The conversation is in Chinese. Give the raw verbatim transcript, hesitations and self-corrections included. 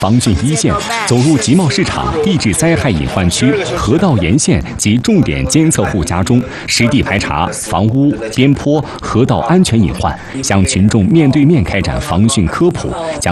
防汛一线，走入集贸市场、地质灾害隐患区、河道沿线及重点监测户家中，实地排查房屋、边坡、河道安全隐患，向群众面对面开展防汛科普，将